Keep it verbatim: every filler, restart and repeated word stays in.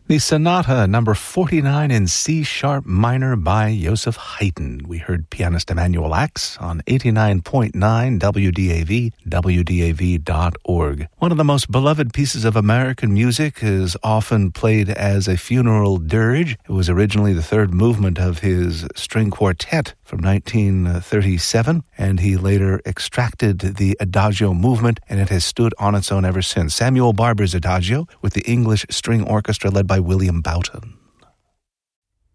The Sonata number forty-nine in C-sharp minor by Joseph Haydn. We heard pianist Emanuel Ax on eighty-nine point nine W D A V, W D A V dot org. One of the most beloved pieces of American music is often played as a funeral dirge. It was originally the third movement of his string quartet from nineteen thirty-seven, and he later extracted the Adagio movement, and it has stood on its own ever since. Samuel Barber's Adagio with the English String Orchestra led by William Boughton.